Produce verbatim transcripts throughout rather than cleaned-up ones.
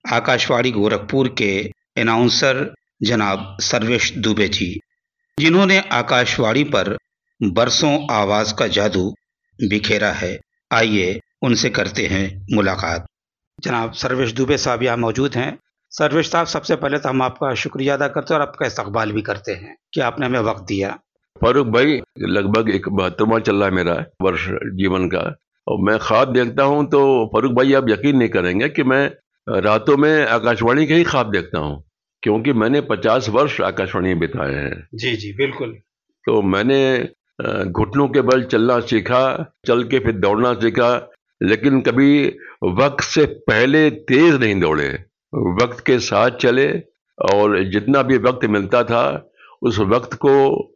आकाशवाणी गोरखपुर के अनाउंसर जनाब सर्वेश दुबे जी, जिन्होंने आकाशवाणी पर बरसों आवाज का जादू बिखेरा है। आइए उनसे करते हैं मुलाकात। जनाब सर्वेश दुबे साहब यहाँ मौजूद हैं। सर्वेश साहब, सबसे पहले तो हम आपका शुक्रिया अदा करते हैं और आपका इस्तकबाल भी करते हैं कि आपने हमें वक्त दिया। फारूक भाई, लगभग एक बहत्तरवां चल रहा है मेरा वर्ष जीवन का, और मैं ख्वाब देखता हूं तो फारूक भाई आप यकीन नहीं करेंगे कि मैं रातों में आकाशवाणी के ही ख्वाब देखता हूं, क्योंकि मैंने पचास वर्ष आकाशवाणी में बिताए हैं। जी जी बिल्कुल। तो मैंने घुटनों के बल चलना सीखा, चल के फिर दौड़ना सीखा, लेकिन कभी वक्त से पहले तेज नहीं दौड़े, वक्त के साथ चले, और जितना भी वक्त मिलता था उस वक्त को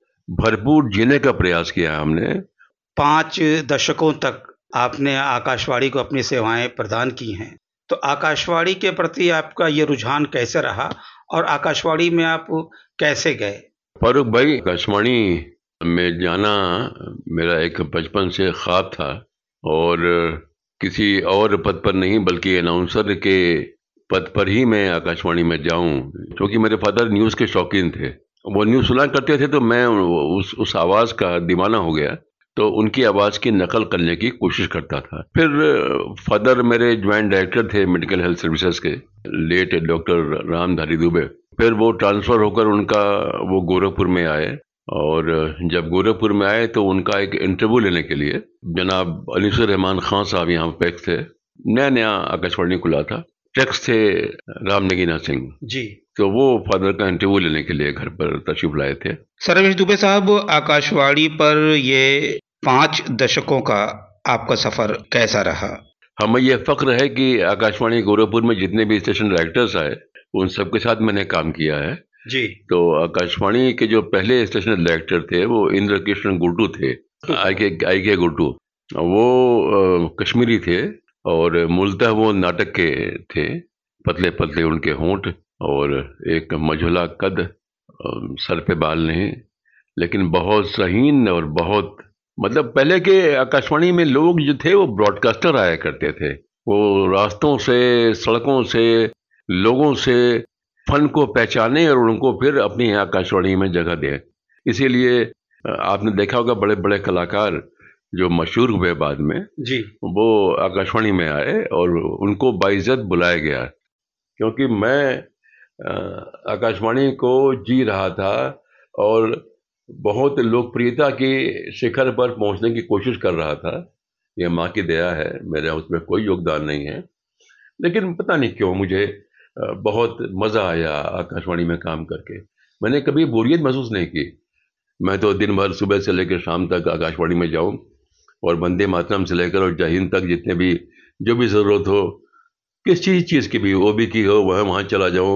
भरपूर जीने का प्रयास किया हमने। पांच दशकों तक आपने आकाशवाणी को अपनी सेवाएं प्रदान की हैं, तो आकाशवाणी के प्रति आपका ये रुझान कैसे रहा और आकाशवाणी में आप कैसे गए? फारूक भाई, आकाशवाणी में जाना मेरा एक बचपन से ख्वाब था, और किसी और पद पर नहीं बल्कि अनाउंसर के पद पर ही मैं आकाशवाणी में जाऊं, क्योंकि मेरे फादर न्यूज़ के शौकीन थे। वो न्यूज़ सुना करते थे तो मैं उस उस आवाज़ का दीवाना हो गया, तो उनकी आवाज़ की नकल करने की कोशिश करता था। फिर फादर मेरे ज्वाइंट डायरेक्टर थे मेडिकल हेल्थ सर्विसेज के, लेट डॉक्टर रामधारी दुबे। फिर वो ट्रांसफ़र होकर उनका वो गोरखपुर में आए, और जब गोरखपुर में आए तो उनका एक इंटरव्यू लेने के लिए जनाब अनीसुर रहमान खान साहब यहाँ पैक्स थे। नया नया आकाशवाणी खुला था, टेक्स थे राम नगीना सिंह जी। तो वो फादर का इंटरव्यू लेने के लिए घर पर तशरीफ लाए थे। सर्वेश दुबे साहब, आकाशवाणी पर ये पांच दशकों का आपका सफर कैसा रहा? हमें ये फख्र है कि आकाशवाणी गोरखपुर में जितने भी स्टेशन डायरेक्टर्स आए उन सबके साथ मैंने काम किया है जी। तो आकाशवाणी के जो पहले स्टेशन डायरेक्टर थे वो इंद्र कृष्ण गुड्डू थे, आई के आई के गुड्डू। वो आ, कश्मीरी थे और मूलतः वो नाटक के थे। पतले पतले उनके होंठ और एक मझोला कद, सर पे बाल नहीं, लेकिन बहुत सहीन और बहुत, मतलब पहले के आकाशवाणी में लोग जो थे वो ब्रॉडकास्टर आया करते थे। वो रास्तों से, सड़कों से, लोगों से फन को पहचाने और उनको फिर अपनी आकाशवाणी में जगह दें। इसीलिए आपने देखा होगा बड़े बड़े कलाकार जो मशहूर हुए बाद में जी, वो आकाशवाणी में आए और उनको बाइज्जत बुलाया गया, क्योंकि मैं आकाशवाणी को जी रहा था और बहुत लोकप्रियता की शिखर पर पहुंचने की कोशिश कर रहा था। ये माँ की दया है, मेरा उसमें कोई योगदान नहीं है, लेकिन पता नहीं क्यों मुझे बहुत मज़ा आया आकाशवाणी में काम करके। मैंने कभी बोरियत महसूस नहीं की। मैं तो दिन भर सुबह से लेकर शाम तक आकाशवाणी में जाऊं और वंदे मातरम से लेकर और जय हिंद तक जितने भी जो भी ज़रूरत हो, किस चीज़ चीज़ की भी, वो भी की हो, वह वहाँ चला जाऊं।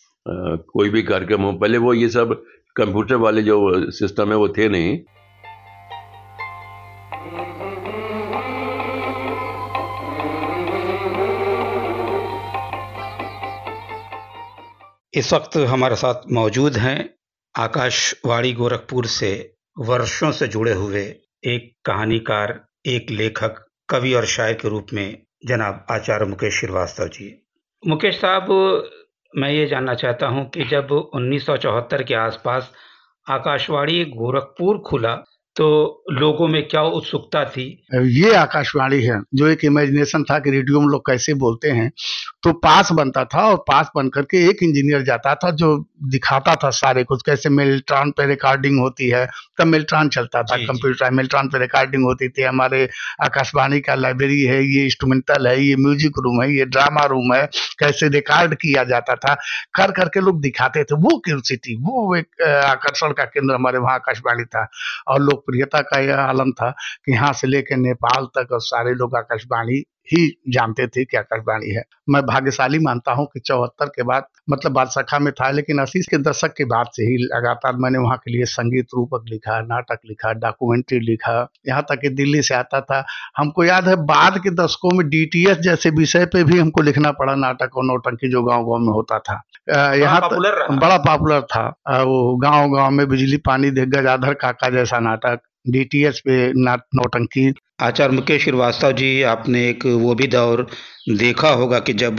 कोई भी कार्यक्रम हो, पहले वो ये सब कंप्यूटर वाले जो सिस्टम है वो थे नहीं। इस वक्त हमारे साथ मौजूद हैं आकाशवाणी गोरखपुर से वर्षों से जुड़े हुए एक कहानीकार, एक लेखक, कवि और शायर के रूप में जनाब आचार्य मुकेश श्रीवास्तव जी। मुकेश साहब, मैं ये जानना चाहता हूं कि जब उन्नीस सौ चौहत्तर के आसपास आकाशवाणी गोरखपुर खुला तो लोगों में क्या उत्सुकता थी? ये आकाशवाणी है जो एक इमेजिनेशन था कि रेडियो में लोग कैसे बोलते हैं, तो पास बनता था और पास बन करके एक इंजीनियर जाता था जो दिखाता था सारे कुछ, कैसे मेल्ट्रॉन पे रिकॉर्डिंग होती है, तब मेल्ट्रॉन चलता था, कंप्यूटर मेल्ट्रॉन पे रिकॉर्डिंग होती थी। हमारे आकाशवाणी का लाइब्रेरी है, ये इंस्ट्रूमेंटल है, ये म्यूजिक रूम है, ये ड्रामा रूम है, कैसे रिकॉर्ड किया जाता था, कर करके लोग दिखाते थे। वो क्यूरियोसिटी, वो एक आकर्षण का केंद्र हमारे वहाँ आकाशवाणी था। और लोकप्रियता का यह आलम था कि यहाँ से लेकर नेपाल तक और सारे लोग आकाशवाणी ही जानते थे कि आकाशवाणी है। मैं भाग्यशाली मानता हूँ कि चौहत्तर के बाद, मतलब बादशाह में था, लेकिन अस्सी के दशक के बाद से ही लगातार मैंने वहाँ के लिए संगीत रूपक लिखा, नाटक लिखा, डॉक्यूमेंट्री लिखा, यहाँ तक कि दिल्ली से आता था। हमको याद है बाद के दशकों में डी टी एस जैसे विषय पे भी हमको लिखना पड़ा, नाटक और नौटंकी जो गाँव गाँव में होता था। यहाँ बड़ा पॉपुलर था वो, गाँव गाँव में बिजली पानी दे गजाधर काका जैसा नाटक, डी टी एस पे नौटंकी। आचार्य मुकेश श्रीवास्तव जी, आपने एक वो भी दौर देखा होगा कि जब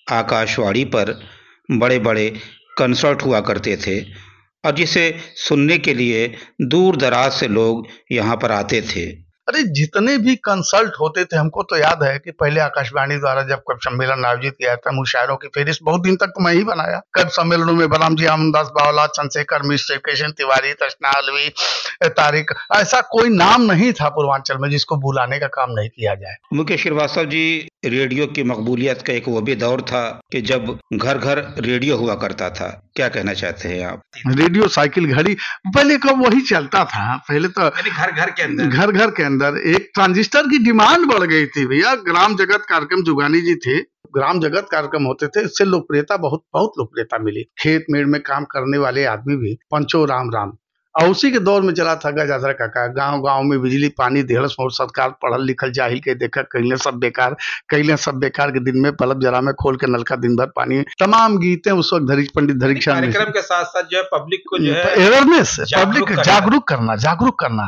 आकाशवाणी पर बड़े बड़े कंसर्ट हुआ करते थे और जिसे सुनने के लिए दूर दराज से लोग यहाँ पर आते थे। अरे जितने भी कंसल्ट होते थे, हमको तो याद है कि पहले आकाशवाणी द्वारा जब कवि सम्मेलन आयोजित किया था, मुशायरों की फेरिस्त बहुत दिन तक तो मैं ही बनाया। कवि सम्मेलनों में बलराम जी आमदास बावला, चंद्रशेखर मिश्र, केशव तिवारी, तृष्णा अलवी, तारिक, ऐसा कोई नाम नहीं था पूर्वांचल में जिसको बुलाने का काम नहीं किया जाए। मुकेश श्रीवास्तव जी, रेडियो की मकबूलियत का एक वो भी दौर था कि जब घर घर रेडियो हुआ करता था, क्या कहना चाहते हैं आप? रेडियो, साइकिल, घड़ी, पहले कब वही चलता था। पहले तो घर घर के अंदर घर घर के अंदर एक ट्रांजिस्टर की डिमांड बढ़ गई थी भैया। ग्राम जगत कार्यक्रम जुगानी जी थे, ग्राम जगत कार्यक्रम होते थे, इससे लोकप्रियता बहुत बहुत लोकप्रियता मिली। खेत मेड़ में काम करने वाले आदमी भी पंचो राम राम, और उसी के दौर में चला था गजाधर काका। गांव गांव में बिजली पानी देहलस मोर सरकार, पढ़ल लिखल जाहिल के देखा कैले सब बेकार, कैले सब बेकार के दिन में बल्ब जला में खोल के नलका दिन भर पानी। तमाम गीतें उस वक्त धरी पंडित धरीक शाह कार्यक्रम के साथ साथ जो है पब्लिक को जो है अवेयरनेस, पब्लिक जागरूक करना जागरूक करना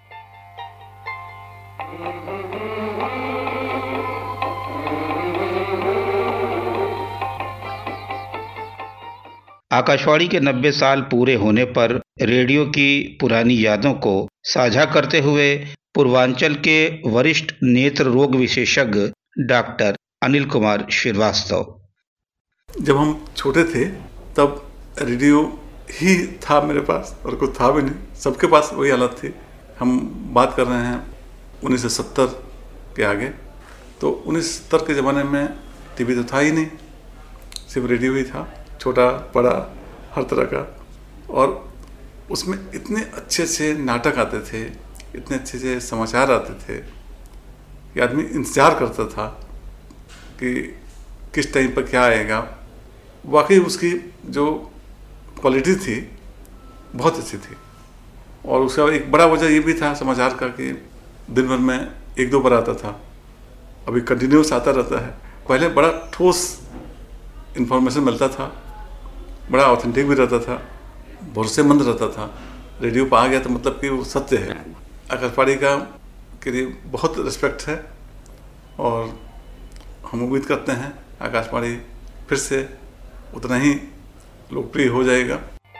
आकाशवाणी के नब्बे साल पूरे होने पर रेडियो की पुरानी यादों को साझा करते हुए पूर्वांचल के वरिष्ठ नेत्र रोग विशेषज्ञ डॉक्टर अनिल कुमार श्रीवास्तव। जब हम छोटे थे तब रेडियो ही था मेरे पास, और कुछ था भी नहीं, सबके पास वही हालत थी। हम बात कर रहे हैं उन्नीस सौ सत्तर के आगे, तो उन्नीस सौ सत्तर के ज़माने में टीवी तो था ही नहीं, सिर्फ रेडियो ही था, छोटा बड़ा हर तरह का। और उसमें इतने अच्छे अच्छे नाटक आते थे, इतने अच्छे अच्छे समाचार आते थे कि आदमी इंतज़ार करता था कि किस टाइम पर क्या आएगा। वाकई उसकी जो क्वालिटी थी बहुत अच्छी थी। और उसका एक बड़ा वजह ये भी था समाचार का कि दिन भर में एक दो बार आता था, अभी कंटिन्यूस आता रहता है। पहले बड़ा ठोस इन्फॉर्मेशन मिलता था, बड़ा ऑथेंटिक भी रहता था, भरोसेमंद रहता था। रेडियो पर आ गया तो मतलब कि वो सत्य है। आकाशवाणी का के लिए बहुत रिस्पेक्ट है, और हम उम्मीद करते हैं आकाशवाणी फिर से उतना ही लोकप्रिय हो जाएगा।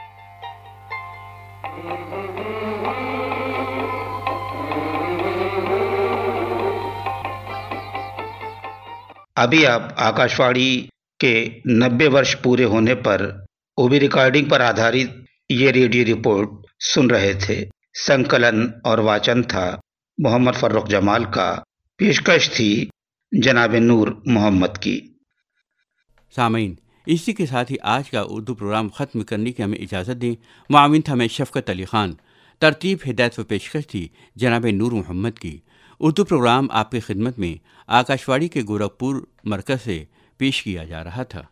अभी आप आकाशवाणी के नब्बे वर्ष पूरे होने पर ओबी रिकॉर्डिंग पर आधारित ये रेडियो रिपोर्ट सुन रहे थे। संकलन और वाचन था मोहम्मद फर्रुख जमाल का, पेशकश थी जनाब नूर मोहम्मद की। सामीन, इसी के साथ ही आज का उर्दू प्रोग्राम ख़त्म करने की हमें इजाज़त दें। मुआविन था मैं शफ़क़त अली ख़ान, तरतीब हिदायत व पेशकश थी जनाब नूर मोहम्मद की। उर्दू प्रोग्राम आपकी खिदमत में आकाशवाणी के गोरखपुर मरकज़ से पेश किया जा रहा था।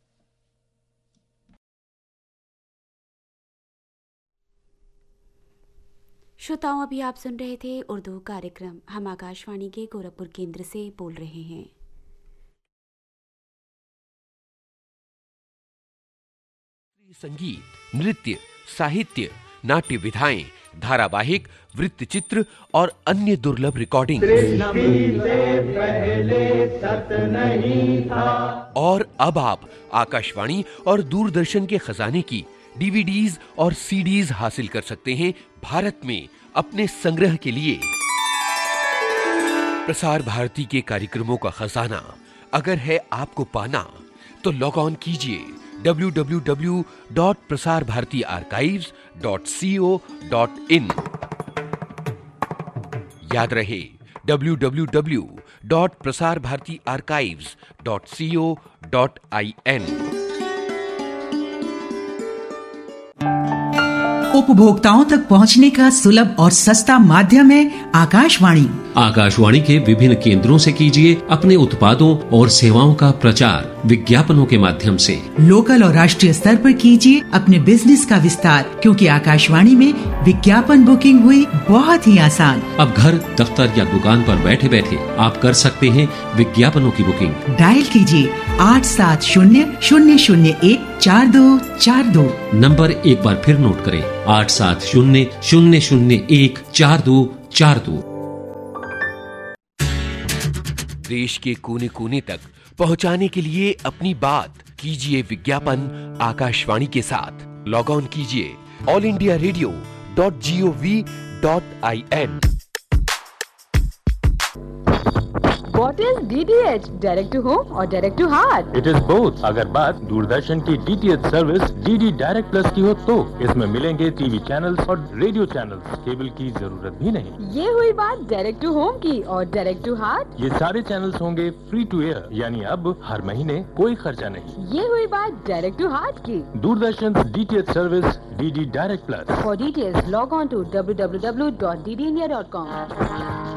श्रोताओं, अभी आप सुन रहे थे उर्दू कार्यक्रम। हम आकाशवाणी के गोरखपुर केंद्र से बोल रहे हैं। संगीत, नृत्य, साहित्य, नाट्य विधाएं, धारावाहिक, वृत्तचित्र और अन्य दुर्लभ रिकॉर्डिंग और अब आप आकाशवाणी और दूरदर्शन के खजाने की डीवीडीज और सीडीज हासिल कर सकते हैं भारत में अपने संग्रह के लिए। प्रसार भारती के कार्यक्रमों का खजाना अगर है आपको पाना, तो लॉग ऑन कीजिए W W W dot Prasar Bharati archives dot C O dot in. याद रहे W W W dot Prasar Bharati archives dot C O dot I N. उपभोक्ताओं तक पहुंचने का सुलभ और सस्ता माध्यम है आकाशवाणी। आकाशवाणी के विभिन्न केंद्रों से कीजिए अपने उत्पादों और सेवाओं का प्रचार विज्ञापनों के माध्यम से। लोकल और राष्ट्रीय स्तर पर कीजिए अपने बिजनेस का विस्तार, क्योंकि आकाशवाणी में विज्ञापन बुकिंग हुई बहुत ही आसान। अब घर, दफ्तर या दुकान पर बैठे बैठे आप कर सकते हैं विज्ञापनों की बुकिंग। डायल कीजिए आठ सात शून्य शून्य शून्य एक चार दो चार दो। नंबर एक बार फिर नोट करें, आठ सात शून्य शून्य शून्य एक चार दो चार दो। देश के कोने कोने तक पहुंचाने के लिए अपनी बात कीजिए विज्ञापन आकाशवाणी के साथ। लॉग ऑन कीजिए all India radio dot G O V dot I N. What is D T H? Direct to home or direct to heart? It is both. अगर बात दूरदर्शन की D T H service D D Direct Plus की हो तो इसमें मिलेंगे TV channels और radio channels. Cable की जरूरत भी नहीं। ये हुई बात डायरेक्ट टू होम की। और डायरेक्ट टू हार्ट? ये सारे चैनल्स होंगे फ्री टू एयर, यानी अब हर महीने कोई खर्चा नहीं। ये हुई बात डायरेक्ट टू हार्ट की। Doordarshan D T H service D D Direct Plus। For details log on to w w w dot d d india dot com।